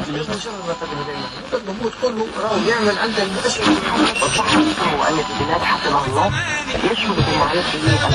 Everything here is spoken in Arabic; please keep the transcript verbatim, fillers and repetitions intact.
المفروض كله راهو يعمل عند المؤسسة. والصحفي المؤلف بلال حفظه الله يشهد بمعرفته